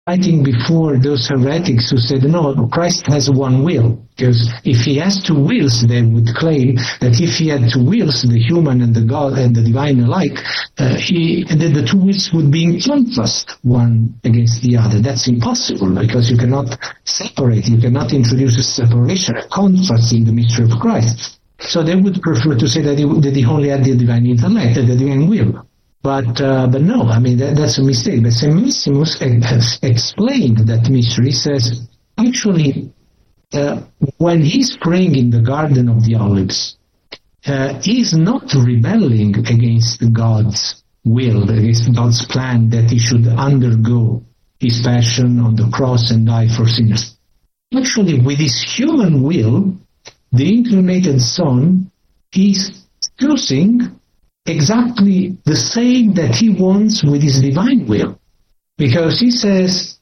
fighting before those heretics who said, no, Christ has one will. Because if he has two wills, they would claim that if he had two wills, the human and the God and the divine alike, the two wills would be in contrast one against the other. That's impossible because you cannot separate, you cannot introduce a separation, a contrast in the mystery of Christ. So they would prefer to say that he only had the divine intellect, the divine will. But no, I mean, that's a mistake. But St. Maximus has explained that mystery, says, actually, when he's praying in the Garden of the Olives, he's not rebelling against God's will, against God's plan that he should undergo his passion on the cross and die for sinners. Actually, with his human will, the incarnated Son is choosing exactly the same that he wants with his divine will. Because he says,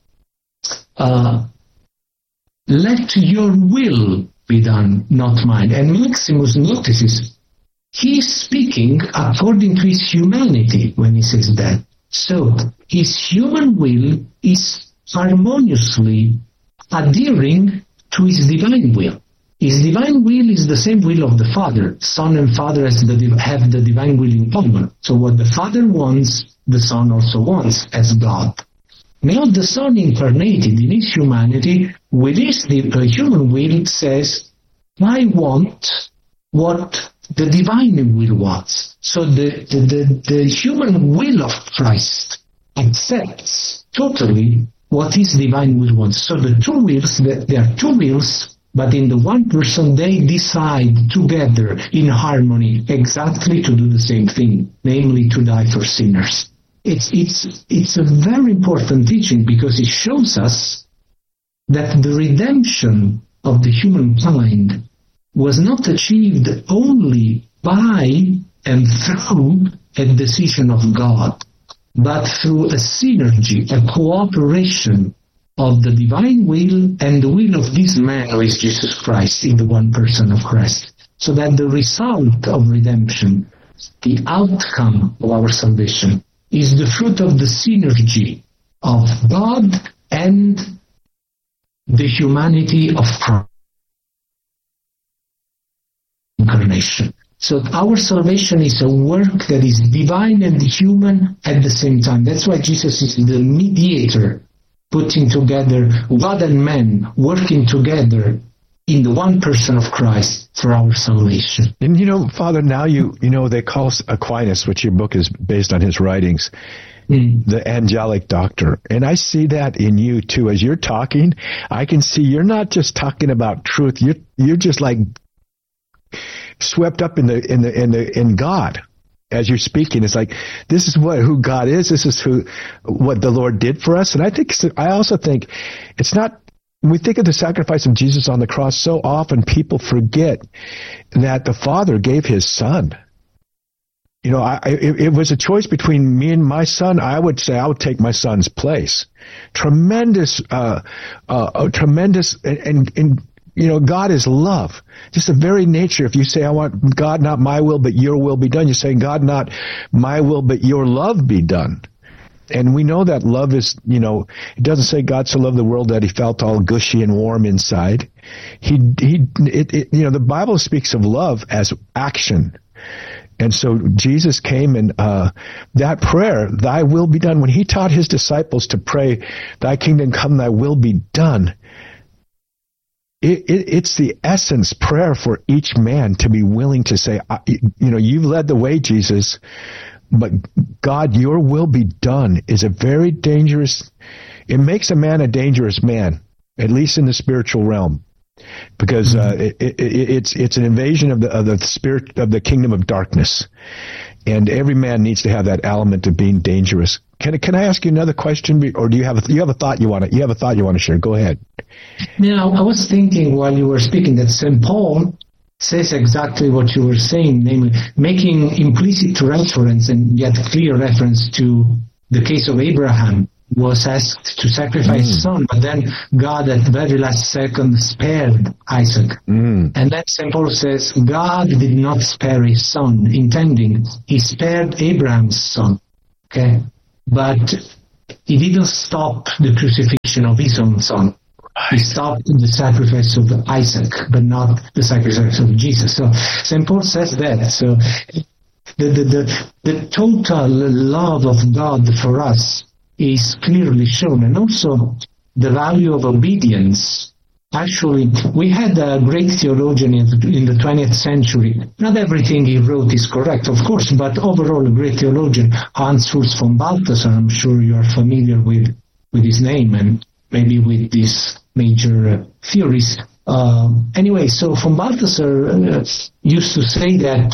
let your will be done, not mine. And Maximus notices, he's speaking according to his humanity when he says that. So, his human will is harmoniously adhering to his divine will. His divine will is the same will of the Father. Son and Father have the divine will in common. So what the Father wants, the Son also wants as God. Now the Son incarnated in his humanity, with his human will, says, I want what the divine will wants. So the human will of Christ accepts totally what his divine will wants. So the two wills, there are two wills, but in the one person they decide together in harmony exactly to do the same thing, namely to die for sinners. It's a very important teaching because it shows us that the redemption of the humankind was not achieved only by and through a decision of God, but through a synergy, a cooperation of the divine will and the will of this man who is Jesus Christ in the one person of Christ. So that the result of redemption, the outcome of our salvation, is the fruit of the synergy of God and the humanity of Christ. Incarnation. So our salvation is a work that is divine and human at the same time. That's why Jesus is the mediator, putting together God and man, working together in the one person of Christ for our salvation. And Father, now they call Aquinas, which your book is based on his writings, the angelic doctor. And I see that in you too. As you're talking, I can see you're not just talking about truth. You're just like swept up in God. As you're speaking, it's like, this is who God is. This is what the Lord did for us. And I also think it's not, when we think of the sacrifice of Jesus on the cross, so often people forget that the Father gave his Son. It was a choice between me and my son. I would say I would take my son's place. Tremendous, and God is love. Just the very nature. If you say, I want God, not my will, but your will be done, you're saying, God, not my will, but your love be done. And we know that love is, it doesn't say God so loved the world that he felt all gushy and warm inside. The Bible speaks of love as action. And so Jesus came and that prayer, thy will be done, when he taught his disciples to pray, thy kingdom come, thy will be done, it's the essence prayer for each man to be willing to say, you've led the way, Jesus, but God, your will be done is a very dangerous, it makes a man a dangerous man, at least in the spiritual realm, because it's an invasion of the spirit of the kingdom of darkness, and every man needs to have that element of being dangerous. Can I ask you another question, or do you have a thought you want to share? Go ahead. Now, I was thinking while you were speaking that St. Paul says exactly what you were saying, namely making implicit reference and yet clear reference to the case of Abraham, was asked to sacrifice his son, but then God at the very last second spared Isaac. And then St. Paul says God did not spare his son, intending, he spared Abraham's son. Okay? But he didn't stop the crucifixion of his own son. He stopped the sacrifice of Isaac, but not the sacrifice of Jesus. So St. Paul says that. So the total love of God for us is clearly shown, and also the value of obedience. Actually, we had a great theologian in the 20th century. Not everything he wrote is correct, of course, but overall a great theologian, Hans Urs von Balthasar. I'm sure you are familiar with his name and maybe with these major theories. Anyway, so von Balthasar used to say that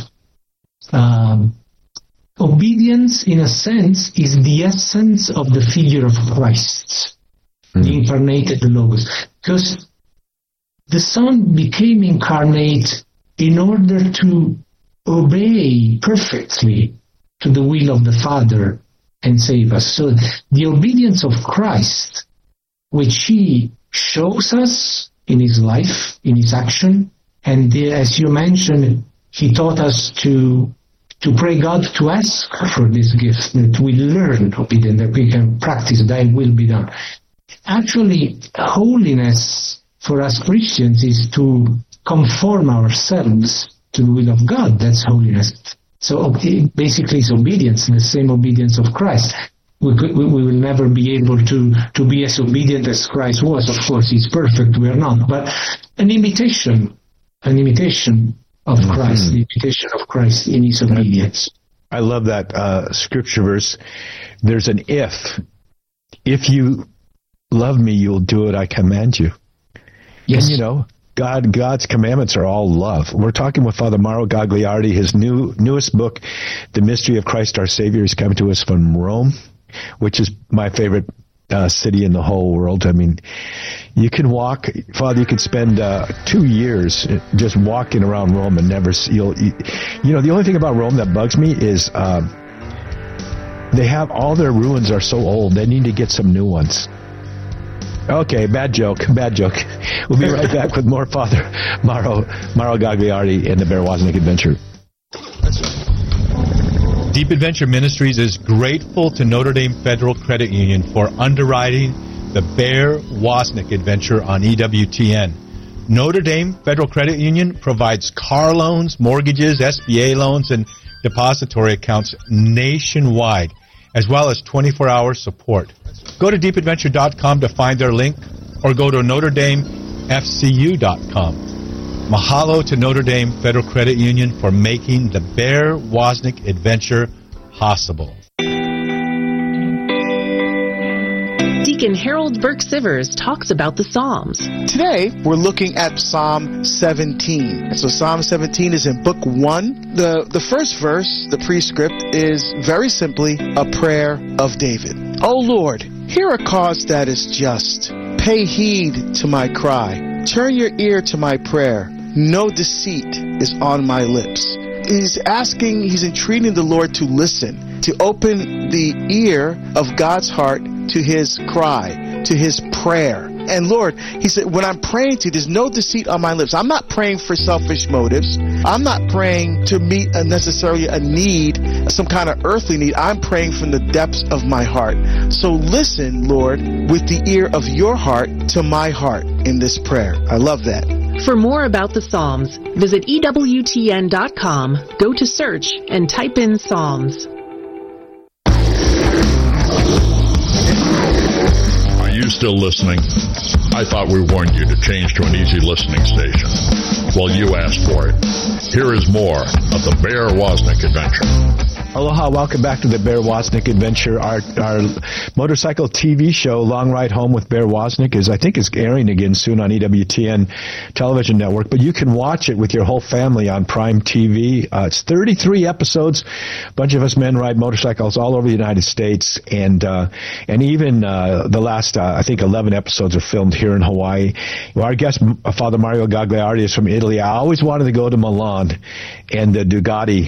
obedience, in a sense, is the essence of the figure of Christ, the incarnated Logos. Because the Son became incarnate in order to obey perfectly to the will of the Father and save us. So the obedience of Christ, which he shows us in his life, in his action, and as you mentioned, he taught us to pray God to ask for this gift, that we learn obedience, that we can practice thy will be done. Actually, holiness for us Christians is to conform ourselves to the will of God. That's holiness. So basically it's obedience, the same obedience of Christ. We will never be able to be as obedient as Christ was. Of course, he's perfect, we are not. But an imitation of Christ, the imitation of Christ in his obedience. I love that scripture verse. There's an if. If you love me, you'll do what I command you. Yes. And God's commandments are all love. We're talking with Father Mauro Gagliardi. His newest book, The Mystery of Christ Our Savior, is coming to us from Rome, which is my favorite city in the whole world. I mean, you can walk, Father, you could spend 2 years just walking around Rome and never see, the only thing about Rome that bugs me is they have all their ruins are so old, they need to get some new ones. Okay, bad joke. We'll be right back with more Father Mauro Gagliardi and the Bear Wozniak Adventure. Deep Adventure Ministries is grateful to Notre Dame Federal Credit Union for underwriting the Bear Wozniak Adventure on EWTN. Notre Dame Federal Credit Union provides car loans, mortgages, SBA loans, and depository accounts nationwide, as well as 24-hour support. Go to deepadventure.com to find their link, or go to NotreDameFCU.com. Mahalo to Notre Dame Federal Credit Union for making the Bear Wozniak Adventure possible. Deacon Harold Burke-Sivers talks about the Psalms. Today, we're looking at Psalm 17. So Psalm 17 is in Book 1. The first verse, the prescript, is very simply a prayer of David. O Lord, hear a cause that is just. Pay heed to my cry. Turn your ear to my prayer. No deceit is on my lips. He's entreating the Lord to listen, to open the ear of God's heart to his cry, to his prayer. And Lord, he said, when I'm praying to you, there's no deceit on my lips. I'm not praying for selfish motives. I'm not praying to meet necessarily a need, some kind of earthly need. I'm praying from the depths of my heart. So listen, Lord, with the ear of your heart to my heart in this prayer. I love that. For more about the Psalms, visit EWTN.com, go to search, and type in Psalms. Are you still listening? I thought we warned you to change to an easy listening station. Well, you asked for it. Here is more of the Bear Wozniak Adventure. Aloha, welcome back to the Bear Wozniak Adventure. Our motorcycle TV show, Long Ride Home with Bear Wozniak, is airing again soon on EWTN television network, but you can watch it with your whole family on Prime TV. It's 33 episodes. A bunch of us men ride motorcycles all over the United States, and even the last, I think 11 episodes are filmed here in Hawaii. Our guest, Father Mauro Gagliardi, is from Italy. I always wanted to go to Milan and the Dugati,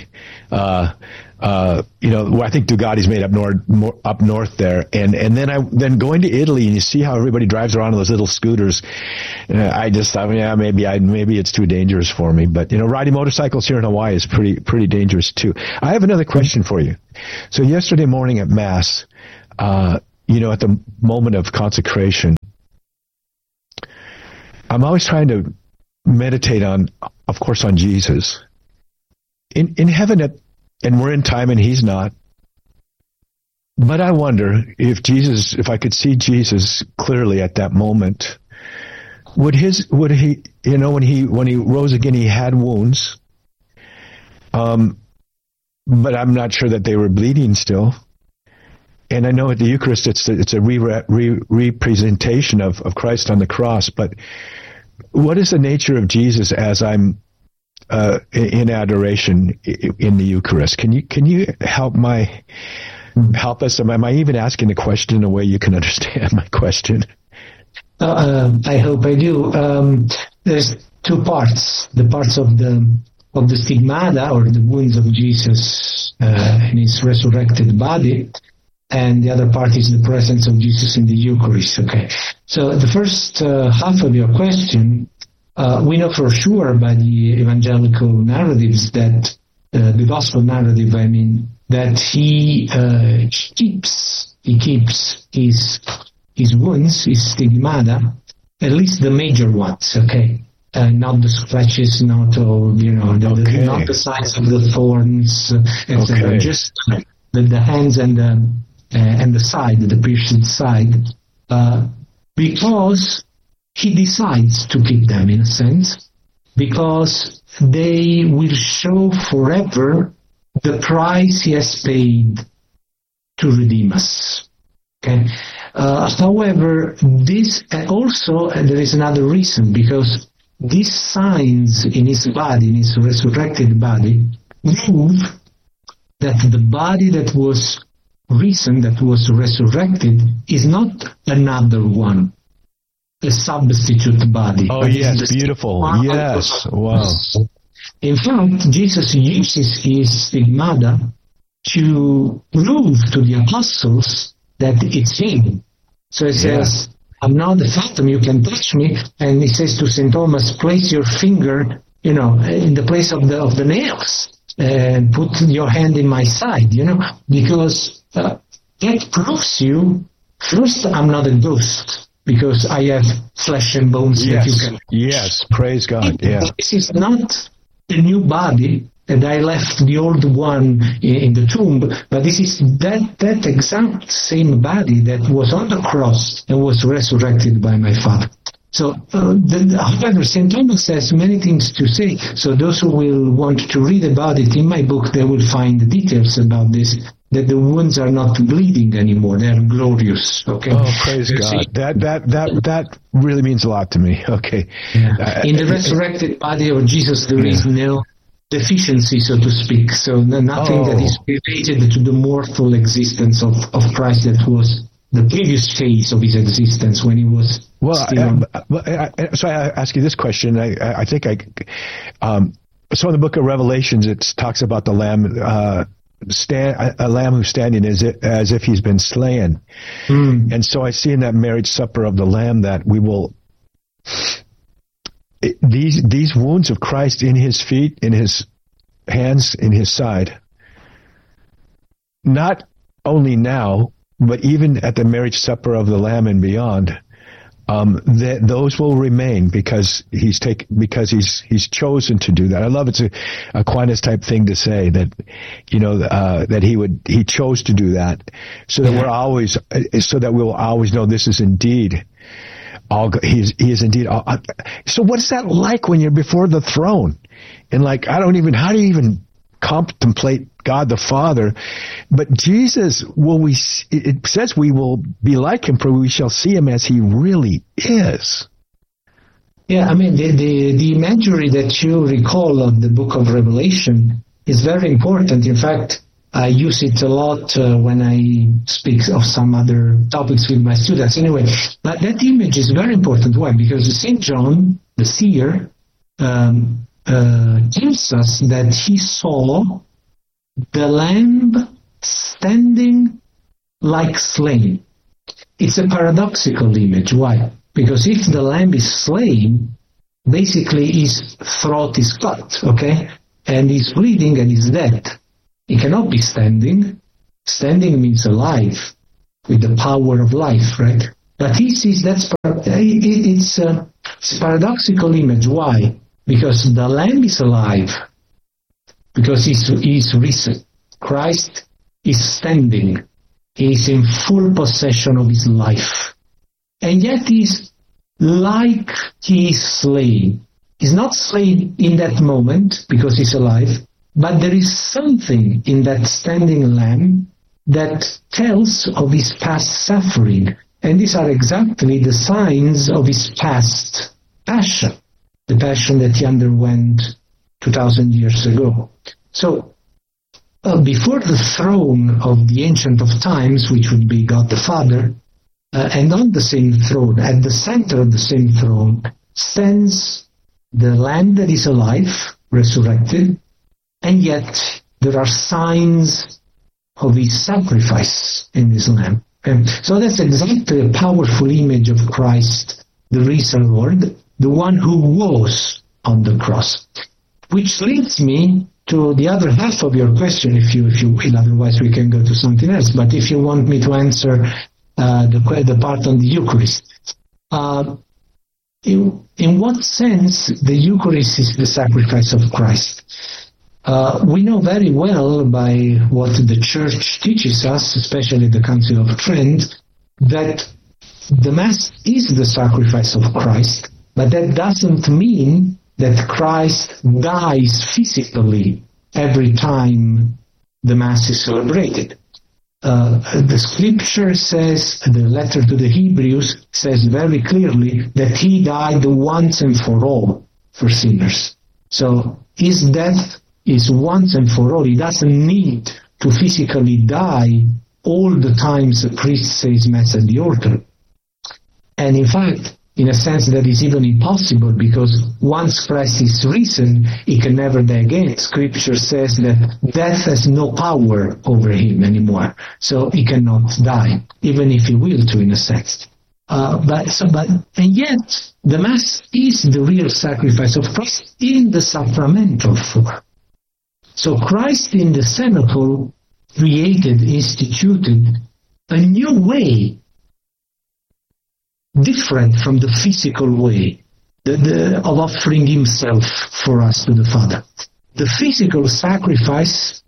I think Ducati's made up north there, and then going to Italy and you see how everybody drives around on those little scooters. I just thought, maybe it's too dangerous for me. But riding motorcycles here in Hawaii is pretty dangerous too. I have another question for you. So yesterday morning at Mass, at the moment of consecration, I'm always trying to meditate on, of course, on Jesus. In heaven, and we're in time and he's not. But I wonder if I could see Jesus clearly at that moment, would he, when he rose again, he had wounds. But I'm not sure that they were bleeding still. And I know at the Eucharist, it's a representation of Christ on the cross. But what is the nature of Jesus as I'm in adoration in the Eucharist? Can you help us? Am I even asking the question in a way you can understand my question? I hope I do. There's two parts: the parts of the stigmata, or the wounds of Jesus in his resurrected body, and the other part is the presence of Jesus in the Eucharist. Okay, so the first half of your question, we know for sure by the evangelical narratives that the gospel narrative, that he keeps his wounds, his stigmata, at least the major ones. Okay. Not the scratches, not all, not the size of the thorns, etc. Okay. Just the hands and the side, the pierced side, because he decides to keep them in a sense, because they will show forever the price he has paid to redeem us. Okay. However, this also there is another reason, because these signs in his body, in his resurrected body, prove that the body that was risen, that was resurrected, is not another one, a substitute body. Oh, yes, beautiful. Yes, wow. In fact, Jesus uses his stigmata to prove to the apostles that it's him. So he says, I'm not the phantom, you can touch me. And he says to St. Thomas, place your finger, in the place of the nails, and put your hand in my side, because that proves you, first, I'm not a ghost, because I have flesh and bones that you can. Yes, praise God, yeah. This is not a new body, and I left the old one in the tomb, but this is that exact same body that was on the cross and was resurrected by my Father. So, however, St. Thomas has many things to say, so those who will want to read about it in my book, they will find the details about this, that the wounds are not bleeding anymore, they are glorious. Okay. Oh, praise God. That really means a lot to me. Okay. Yeah. In the resurrected body of Jesus, there is no deficiency, so to speak. So nothing that is related to the mortal existence of Christ that was the previous phase of his existence when he was so I ask you this question. I think so in the book of Revelations, it talks about the Lamb, a lamb who's standing as if he's been slain. And so I see in that marriage supper of the Lamb that we will... These wounds of Christ in his feet, in his hands, in his side, not only now, but even at the marriage supper of the Lamb and beyond, that those will remain because he's chosen to do that. I love it's a Aquinas type thing to say that, that he chose to do that, so that we'll always know this is indeed. He is indeed. So what is that like when you're before the throne? And how do you even contemplate God the Father? But Jesus, it says we will be like him, for we shall see him as he really is. Yeah, the imagery that you recall of the book of Revelation is very important. In fact, I use it a lot when I speak of some other topics with my students. Anyway, but that image is very important. Why? Because St. John, the seer, tells us that he saw the Lamb standing like slain. It's a paradoxical image. Why? Because if the Lamb is slain, basically his throat is cut, okay? And he's bleeding and he's dead. He cannot be standing. Standing means alive. with the power of life, right? But he sees it's a paradoxical image. Why? Because the Lamb is alive, because he's risen. Christ is standing. He is in full possession of his life. And yet he's like he is slain. He's not slain in that moment because he's alive, but there is something in that standing Lamb that tells of his past suffering. And these are exactly the signs of his past passion, the passion that he underwent 2,000 years ago. So, before the throne of the Ancient of Times, which would be God the Father, and on the same throne, at the center of the same throne, stands the Lamb that is alive, resurrected, and yet there are signs of his sacrifice in this Lamb. And so that's exactly a powerful image of Christ, the risen Lord, the one who was on the cross. Which leads me to the other half of your question, if you will. Otherwise, we can go to something else. But if you want me to answer the part on the Eucharist, in what sense the Eucharist is the sacrifice of Christ? We know very well by what the Church teaches us, especially the Council of Trent, that the Mass is the sacrifice of Christ, but that doesn't mean that Christ dies physically every time the Mass is celebrated. The Scripture says, the letter to the Hebrews says very clearly that he died once and for all for sinners. So his death is once and for all. He doesn't need to physically die all the times a priest says Mass at the altar. And in fact, in a sense that is even impossible, because once Christ is risen, he can never die again. Scripture says that death has no power over him anymore. So he cannot die, even if he will to, in a sense. And yet, the Mass is the real sacrifice of Christ in the sacramental form. So Christ in the cenacle instituted a new way, different from the physical way of offering himself for us to the Father. The physical sacrifice,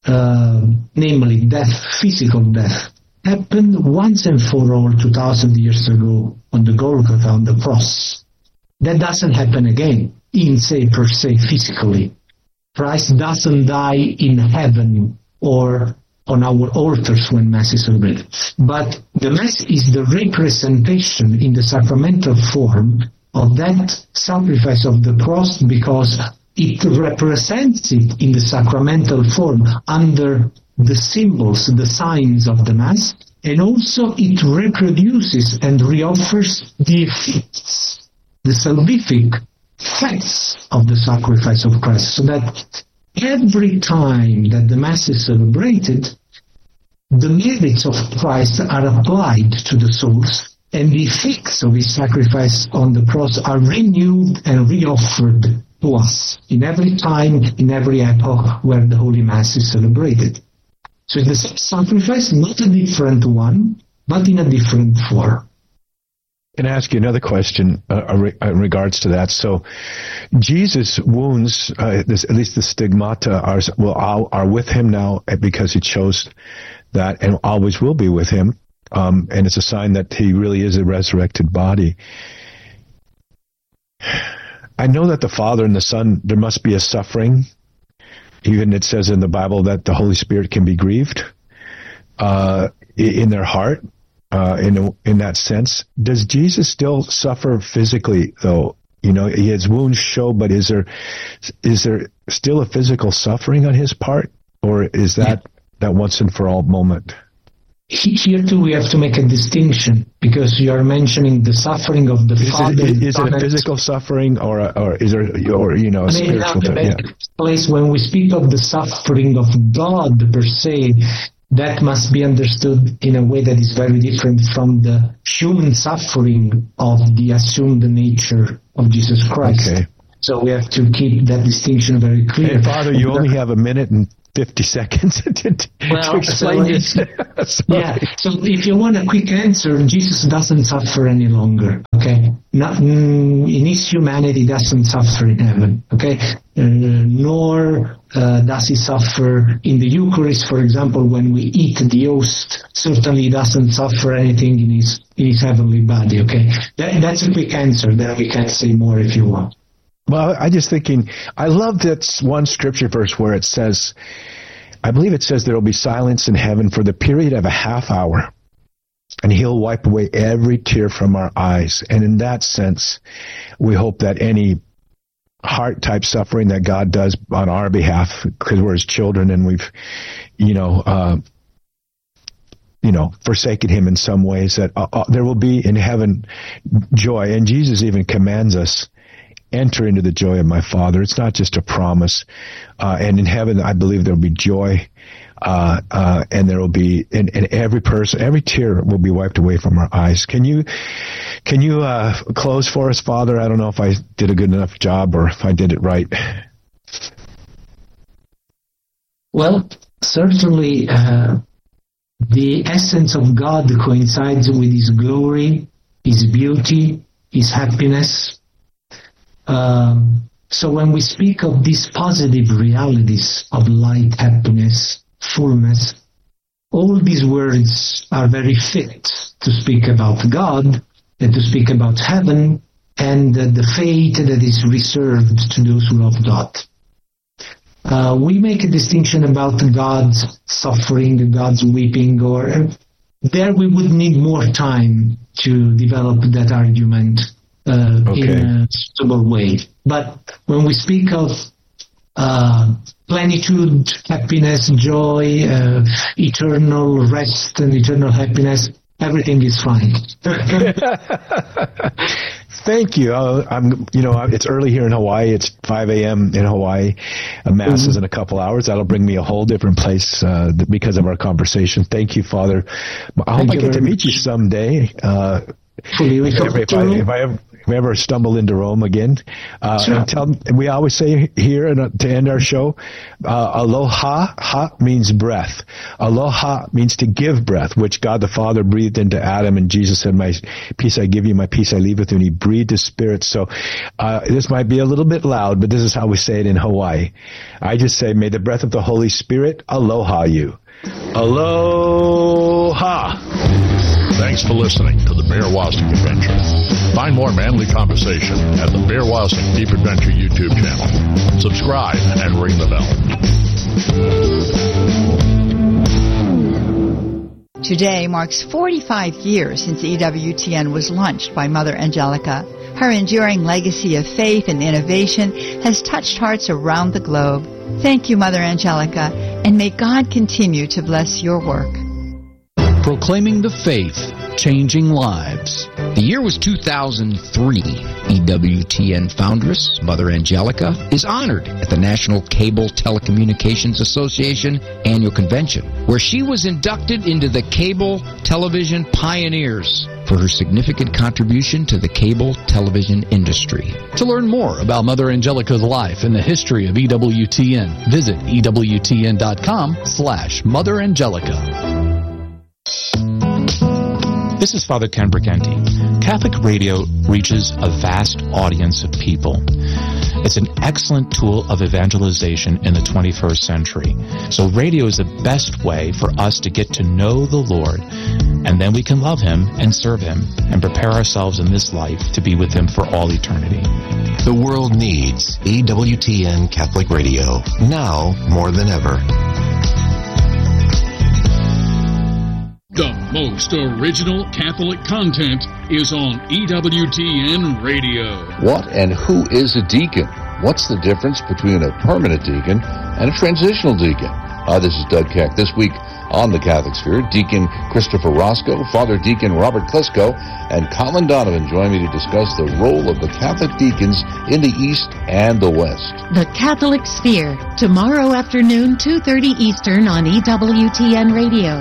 namely death, physical death, happened once and for all 2,000 years ago on the Golgotha, on the cross. That doesn't happen again, per se, physically. Christ doesn't die in heaven or on our altars when Mass is celebrated. But the Mass is the representation in the sacramental form of that sacrifice of the cross, because it represents it in the sacramental form under the symbols, the signs of the Mass, and also it reproduces and reoffers the effects, the salvific effects of the sacrifice of Christ, so that every time that the Mass is celebrated, the merits of Christ are applied to the souls, and the effects of his sacrifice on the cross are renewed and reoffered to us in every time, in every epoch where the Holy Mass is celebrated. So it's the sacrifice, not a different one, but in a different form. Can I ask you another question in regards to that? So, Jesus' wounds, at least the stigmata, are with him now because he chose that and always will be with him. And it's a sign that he really is a resurrected body. I know that the Father and the Son, there must be a suffering. Even it says in the Bible that the Holy Spirit can be grieved in their heart. In that sense, does Jesus still suffer physically, though? You know, his wounds show, but is there still a physical suffering on his part, or is that once and for all moment? Here too, we have to make a distinction, because you are mentioning the suffering of the Father. Is it a physical suffering, or is there, a spiritual? Place when we speak of the suffering of God per se, that must be understood in a way that is very different from the human suffering of the assumed nature of Jesus Christ. Okay. So we have to keep that distinction very clear. And Father, you only have 1 minute and 50 seconds to explain this. Yeah. So if you want a quick answer, Jesus doesn't suffer any longer. Okay. In his humanity, doesn't suffer in heaven. Okay. Nor does he suffer in the Eucharist, for example, when we eat the host. Certainly, he doesn't suffer anything in his heavenly body. Okay. That's a quick answer. Then we can say more if you want. Well, I just thinking, I love that one scripture verse where it says, I believe it says there will be silence in heaven for the period of a half hour, and he'll wipe away every tear from our eyes. And in that sense, we hope that any heart-type suffering that God does on our behalf, because we're his children and we've, forsaken him in some ways, that there will be in heaven joy. And Jesus even commands us, enter into the joy of my Father. It's not just a promise. And in heaven, I believe there will be joy. And there will be, and every person, every tear will be wiped away from our eyes. Can you close for us, Father? I don't know if I did a good enough job or if I did it right. Well, certainly, the essence of God coincides with his glory, his beauty, his happiness. So when we speak of these positive realities of light, happiness, fullness, all these words are very fit to speak about God and to speak about heaven and the fate that is reserved to those who love God. We make a distinction about God's suffering, God's weeping, or there we would need more time to develop that argument in a suitable way. But when we speak of plenitude, happiness, joy, eternal rest and eternal happiness, everything is fine. Thank you. It's early here in Hawaii. It's 5 a.m. in Hawaii. Mass is in a couple hours. That'll bring me a whole different place because of our conversation. Thank you, Father. I hope I get to meet you someday. If I ever stumble into Rome again, sure. We always say here to end our show, aloha, ha means breath. Aloha means to give breath, which God the Father breathed into Adam, and Jesus said, my peace I give you, my peace I leave with you, and he breathed his spirit. So this might be a little bit loud, but this is how we say it in Hawaii. I just say, may the breath of the Holy Spirit aloha you. Aloha! Thanks for listening to the Bear Wozniak Adventure. Find more manly conversation at the Bear Wozniak Deep Adventure YouTube channel. Subscribe and ring the bell. Today marks 45 years since EWTN was launched by Mother Angelica. Her enduring legacy of faith and innovation has touched hearts around the globe. Thank you, Mother Angelica, and may God continue to bless your work. Proclaiming the faith, changing lives. The year was 2003. EWTN foundress, Mother Angelica, is honored at the National Cable Telecommunications Association annual convention, where she was inducted into the Cable Television Pioneers for her significant contribution to the cable television industry. To learn more about Mother Angelica's life and the history of EWTN, visit EWTN.com/Mother Angelica. This is Father Ken Briganti. Catholic radio reaches a vast audience of people. It's an excellent tool of evangelization in the 21st century. So radio is the best way for us to get to know the Lord, and then we can love him and serve him and prepare ourselves in this life to be with him for all eternity. The world needs EWTN Catholic Radio, now more than ever. The most original Catholic content is on EWTN Radio. What and who is a deacon? What's the difference between a permanent deacon and a transitional deacon? This is Doug Keck. This week on the Catholic Sphere, Deacon Christopher Roscoe, Father Deacon Robert Klisko, and Colin Donovan join me to discuss the role of the Catholic deacons in the East and the West. The Catholic Sphere, tomorrow afternoon, 2:30 Eastern on EWTN Radio.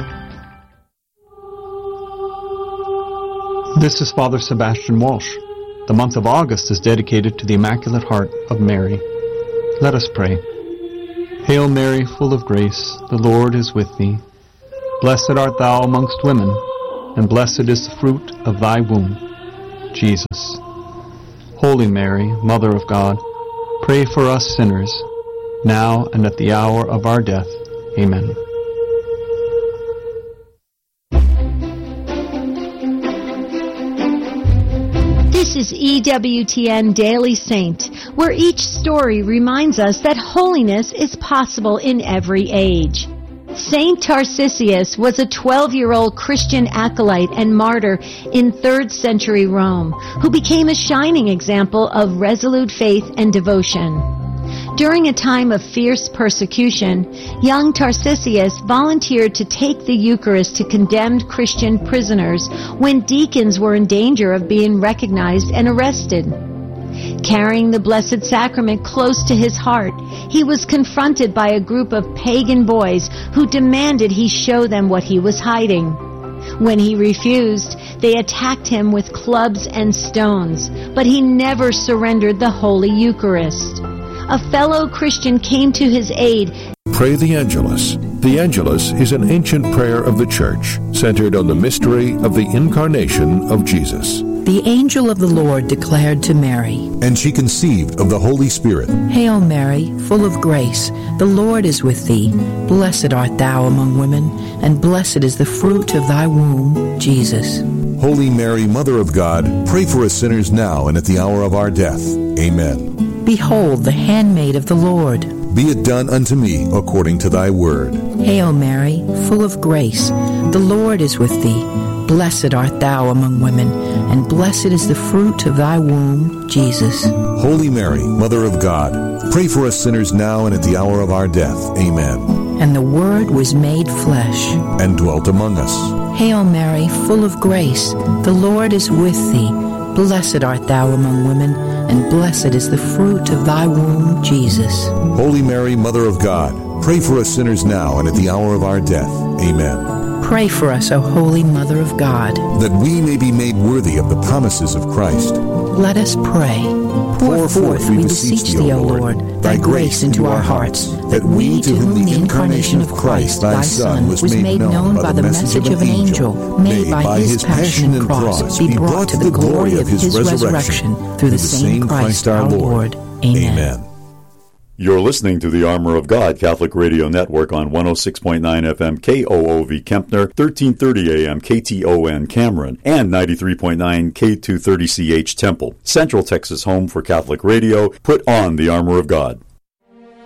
This is Father Sebastian Walsh. The month of August is dedicated to the Immaculate Heart of Mary. Let us pray. Hail Mary, full of grace, the Lord is with thee. Blessed art thou amongst women, and blessed is the fruit of thy womb, Jesus. Holy Mary, Mother of God, pray for us sinners, now and at the hour of our death. Amen. This is EWTN Daily Saint, where each story reminds us that holiness is possible in every age. Saint Tarcisius was a 12-year-old Christian acolyte and martyr in 3rd century Rome, who became a shining example of resolute faith and devotion. During a time of fierce persecution, young Tarcisius volunteered to take the Eucharist to condemned Christian prisoners when deacons were in danger of being recognized and arrested. Carrying the Blessed Sacrament close to his heart, he was confronted by a group of pagan boys who demanded he show them what he was hiding. When he refused, they attacked him with clubs and stones, but he never surrendered the Holy Eucharist. A fellow Christian came to his aid. Pray the Angelus. The Angelus is an ancient prayer of the Church, centered on the mystery of the Incarnation of Jesus. The angel of the Lord declared to Mary, and she conceived of the Holy Spirit. Hail Mary, full of grace, the Lord is with thee. Blessed art thou among women, and blessed is the fruit of thy womb, Jesus. Holy Mary, Mother of God, pray for us sinners now and at the hour of our death. Amen. Behold, the handmaid of the Lord. Be it done unto me according to thy word. Hail Mary, full of grace, the Lord is with thee. Blessed art thou among women, and blessed is the fruit of thy womb, Jesus. Holy Mary, Mother of God, pray for us sinners now and at the hour of our death. Amen. And the Word was made flesh, and dwelt among us. Hail Mary, full of grace, the Lord is with thee. Blessed art thou among women, and blessed is the fruit of thy womb, Jesus. Holy Mary, Mother of God, pray for us sinners now and at the hour of our death. Amen. Pray for us, O Holy Mother of God, that we may be made worthy of the promises of Christ. Let us pray. Pour forth, we beseech thee, O Lord, thy grace into our hearts, that we, to whom the incarnation of Christ, thy Son, was made known by the message of an angel, may by his passion and cross be brought to the glory of his resurrection, through the same Christ our Lord. Amen. You're listening to the Armor of God Catholic Radio Network on 106.9 FM KOOV Kempner, 1330 AM KTON Cameron, and 93.9 K230CH Temple. Central Texas home for Catholic radio. Put on the Armor of God.